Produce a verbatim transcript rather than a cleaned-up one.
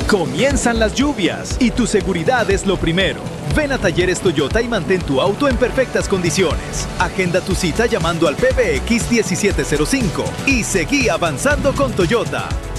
Comienzan las lluvias y tu seguridad es lo primero. Ven a Talleres Toyota y mantén tu auto en perfectas condiciones. Agenda tu cita llamando al P B X diecisiete cero cinco y seguí avanzando con Toyota.